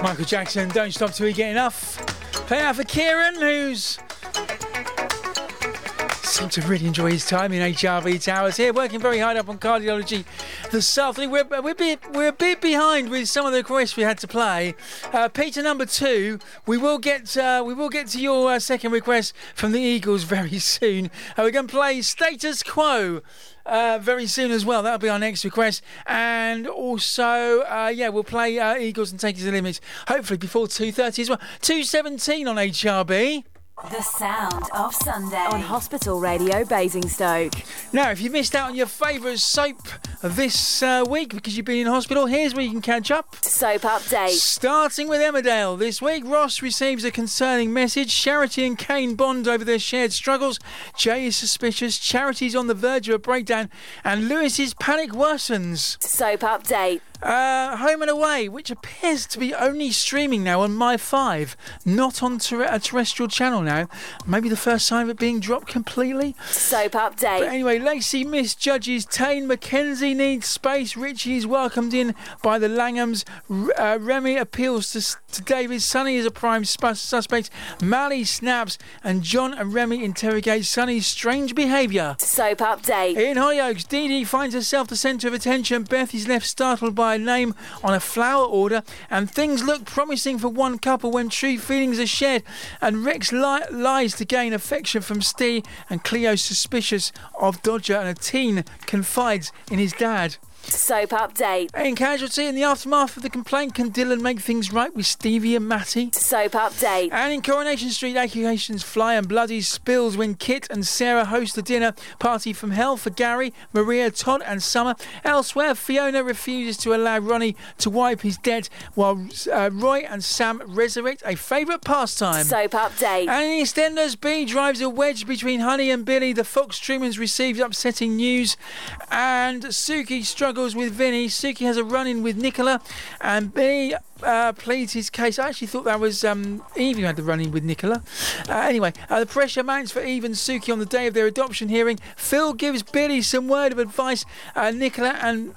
Michael Jackson, Don't Stop Till You Get Enough. Play out for Kieran, who's seemed to really enjoy his time in HRV Towers here, working very hard up on cardiology this afternoon. We're a bit behind with some of the requests we had to play. Peter number 2, we will get to your second request from the Eagles very soon. We're going to play Status Quo very soon as well. That'll be our next request. And also, we'll play Eagles and Take It to the Limits, hopefully before 2:30 as well. 2:17 on HRB. The sound of Sunday on Hospital Radio Basingstoke. Now, if you missed out on your favourite soap this week because you've been in hospital, here's where you can catch up. Soap update. Starting with Emmerdale. This week, Ross receives a concerning message. Charity and Kane bond over their shared struggles. Jay is suspicious. Charity's on the verge of a breakdown. And Lewis's panic worsens. Soap update. Home and Away, which appears to be only streaming now on My5, not on a terrestrial channel now. Maybe the first sign of it being dropped completely. Soap update. But anyway, Lacey misjudges Tane. Mackenzie needs space. Richie is welcomed in by the Langhams. Remy appeals to David. Sonny is a prime suspect. Mally snaps, and John and Remy interrogate Sonny's strange behaviour. Soap update. In Hollyoaks, Dee Dee finds herself the centre of attention. Beth is left startled by a name on a flower order, and things look promising for one couple when true feelings are shared, and Rex lies to gain affection from Steve, and Cleo's suspicious of Dodger, and a teen confides in his dad. Soap update. In Casualty, in the aftermath of the complaint, can Dylan make things right with Stevie and Matty? Soap update. And in Coronation Street, accusations fly and bloody spills when Kit and Sarah host a dinner party from hell for Gary, Maria, Todd and Summer. Elsewhere, Fiona refuses to allow Ronnie to wipe his debt, while Roy and Sam resurrect a favourite pastime. Soap update. And in EastEnders, B drives a wedge between Honey and Billy. The Fox Truemans receives upsetting news, and Suki struggles with Vinny. Suki has a run-in with Nicola, and Billy pleads his case. I actually thought that was Eve who had the run-in with Nicola. Anyway, the pressure mounts for Eve and Suki on the day of their adoption hearing. Phil gives Billy some word of advice. Nicola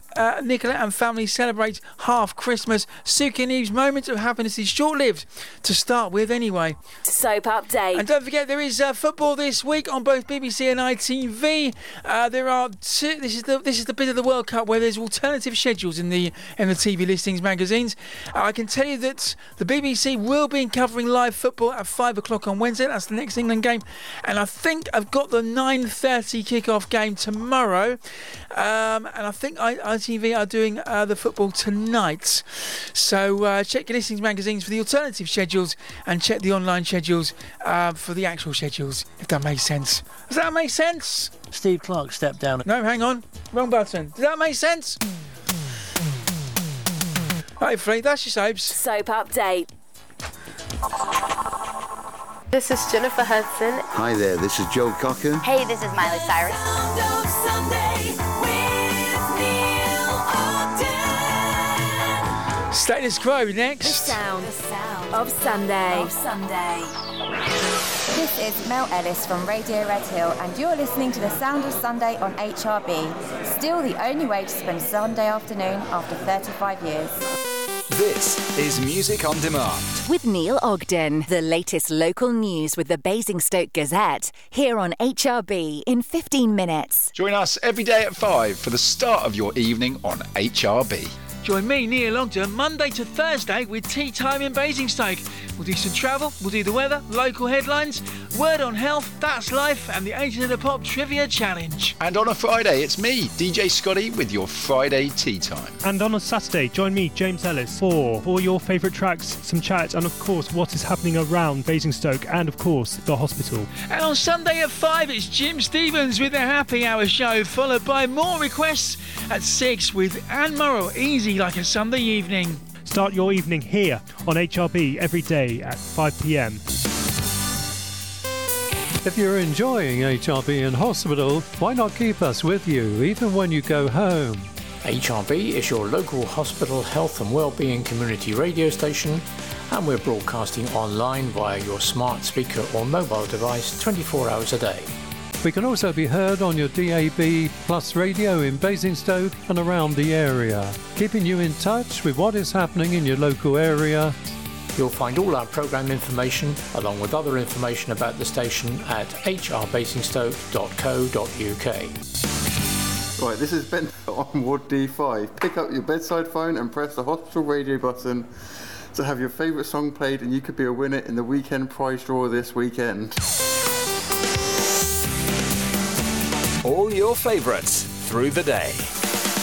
and family celebrate half Christmas. Suki and Eve's moment of happiness is short-lived to start with anyway. Soap update. And don't forget, there is football this week on both BBC and ITV. There are two. This is the bit of the World Cup where there's alternative schedules in the TV listings magazines. I can tell you that the BBC will be covering live football at 5 o'clock on Wednesday. That's the next England game, and I think I've got the 9:30 kick-off game tomorrow. And I think ITV are doing the football tonight. So check your listings magazines for the alternative schedules, and check the online schedules for the actual schedules, if that makes sense. Does that make sense? Steve Clark stepped down. No, hang on. Wrong button. Does that make sense? Hopefully, that's your soaps. Soap update. This is Jennifer Hudson. Hi there, this is Joe Cocker. Hey, this is Miley Cyrus. Status Quo next. The sound of Sunday. This is Mel Ellis from Radio Red Hill, and you're listening to The Sound of Sunday on HRB. Still the only way to spend Sunday afternoon after 35 years. This is Music on Demand. With Neil Ogden, the latest local news with the Basingstoke Gazette, here on HRB in 15 minutes. Join us every day at 5 for the start of your evening on HRB. Join me, Neil Ogden, Monday to Thursday with Tea Time in Basingstoke. We'll do some travel, we'll do the weather, local headlines, word on health, that's life, and the Agent of the Pop Trivia Challenge. And on a Friday, it's me, DJ Scotty, with your Friday Tea Time. And on a Saturday, join me, James Ellis, for all your favourite tracks, some chat, and of course, what is happening around Basingstoke, and of course, the hospital. And on Sunday at 5, it's Jim Stevens with the Happy Hour show, followed by more requests at 6 with Anne Morrow, Easy Like a Sunday Evening. Start your evening here on HRB every day at 5 p.m. If you're enjoying HRB in hospital, why not keep us with you even when you go home? HRB is your local hospital health and wellbeing community radio station, and we're broadcasting online via your smart speaker or mobile device 24 hours a day. We can also be heard on your DAB Plus radio in Basingstoke and around the area, keeping you in touch with what is happening in your local area. You'll find all our programme information, along with other information about the station, at hr-basingstoke.co.uk. Right, this is Ben on Ward D5. Pick up your bedside phone and press the hospital radio button to have your favourite song played, and you could be a winner in the weekend prize draw this weekend. All your favourites through the day.